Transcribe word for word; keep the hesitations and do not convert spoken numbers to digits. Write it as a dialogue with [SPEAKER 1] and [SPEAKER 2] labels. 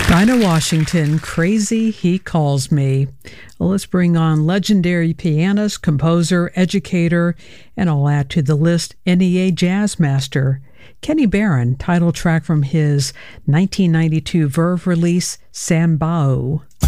[SPEAKER 1] Dinah Washington, Crazy He Calls Me. Well, let's bring on legendary pianist, composer, educator, and I'll add to the list N E A jazz master, Kenny Barron, title track from his nineteen ninety-two Verve release, Sambao.